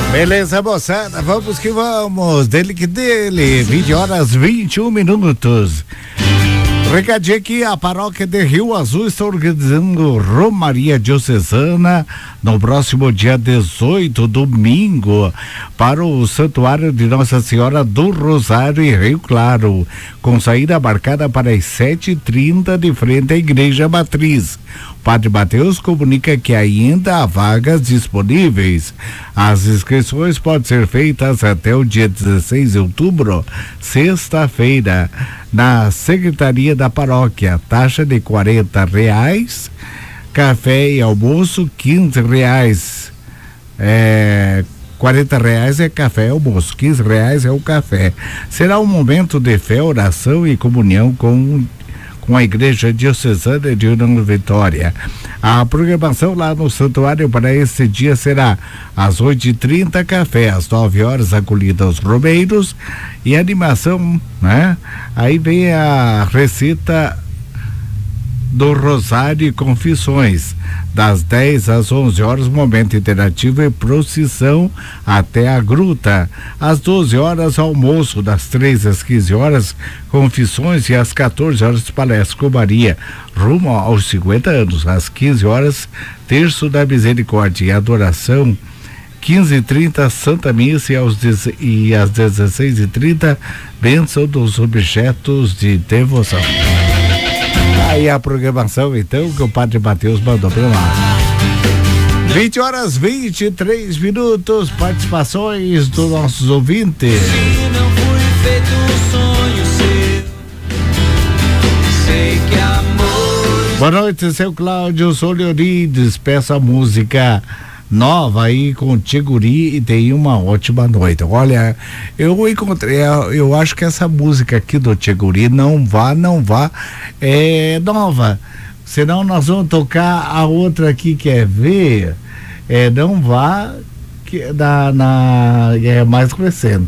Beleza, moçada, vamos que vamos, dele que dele, 20h21. Recadinho aqui, a paróquia de Rio Azul está organizando Romaria Diocesana no próximo dia 18, domingo, para o Santuário de Nossa Senhora do Rosário em Rio Claro, com saída marcada para as 7h30 de frente à Igreja Matriz. O Padre Mateus comunica que ainda há vagas disponíveis. As inscrições podem ser feitas até o dia 16 de outubro, sexta-feira, na Secretaria da Paróquia. Taxa de R$40, café e almoço R$15. R$40 é café e almoço, R$15 é o café. Será um momento de fé, oração e comunhão com a Igreja Diocesana de União Vitória. A programação lá no santuário para esse dia será às 8h30 café, às 9h acolhida aos romeiros e animação, né? Aí vem a recita do Rosário e Confissões, das 10 às 11h, momento interativo e procissão até a gruta. Às 12h, almoço, das 13 às 15h, confissões, e às 14h, palestra com Maria, rumo aos 50 anos. Às 15h, terço da misericórdia e adoração. 15h30, Santa Missa, e às 16h30, bênção dos objetos de devoção. Aí a programação, então, que o Padre Mateus mandou pra lá. 20h23, participações dos nossos ouvintes. Se não fui feito um sonho seu, sei que amor. Boa noite, seu Cláudio, sou Leonides, peço a música nova aí com o Tiguri e tenha uma ótima noite. Olha, eu encontrei, eu acho que essa música aqui do Tiguri, não vá, é nova, senão nós vamos tocar a outra aqui, quer ver? Não vá, que é mais recente.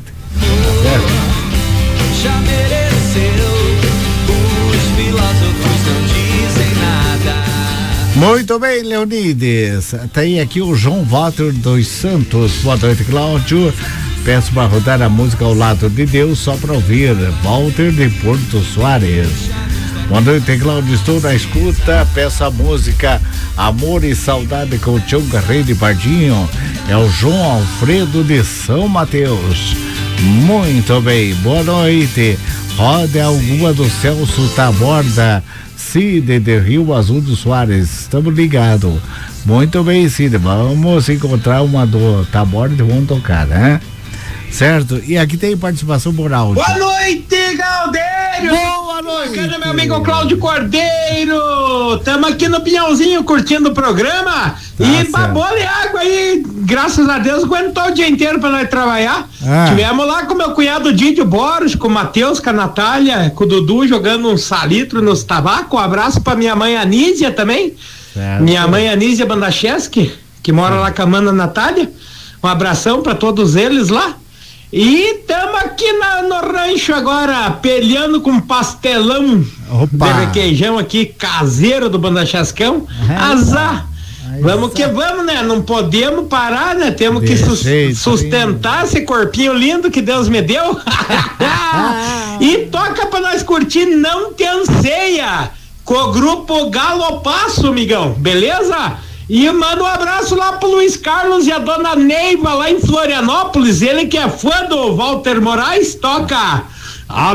Já mereceu, os filósofos não dizem nada. Muito bem, Leonides. Tem aqui o João Walter dos Santos. Boa noite, Cláudio. Peço para rodar a música Ao Lado de Deus, só para ouvir. Walter de Porto Soares. Boa noite, Cláudio. Estou na escuta. Peço a música Amor e Saudade com o Tião Carreiro de Pardinho. É o João Alfredo de São Mateus. Muito bem. Boa noite. Roda alguma do Celso Taborda. Cid de Rio Azul do Soares, estamos ligados. Muito bem, Cid, vamos encontrar uma do Taborda e vamos tocar, né? Certo? E aqui tem participação por áudio. Boa noite, Galdério! Boa noite! Bacana, meu amigo Cláudio Cordeiro! Tamo aqui no Pinhãozinho curtindo o programa e babou de água aí, graças a Deus, aguentou o dia inteiro pra nós trabalhar. Tivemos lá com meu cunhado Didio Boros, com o Matheus, com a Natália, com o Dudu jogando um salitro nos tabacos. Um abraço pra minha mãe Anísia também. Certo. Minha mãe Anísia Bandacheski, que mora lá com a Amanda Natália. Um abração pra todos eles lá. E tamo aqui no rancho agora, pelhando com pastelão de requeijão aqui, caseiro do Bandachascão. Azar! Vamos que vamos, né? Não podemos parar, né? Temos que sustentar esse corpinho lindo que Deus me deu. E toca pra nós curtir Não Te Anseia, com o grupo Galopaço, amigão, beleza? E manda um abraço lá pro Luiz Carlos e a dona Neiva lá em Florianópolis, ele que é fã do Walter Moraes, toca